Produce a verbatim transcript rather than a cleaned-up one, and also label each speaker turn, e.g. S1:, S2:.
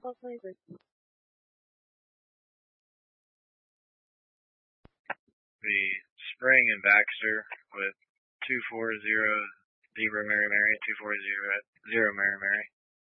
S1: The Spring and Baxter with two four zero zero Mary Mary two four zero zero Mary Mary.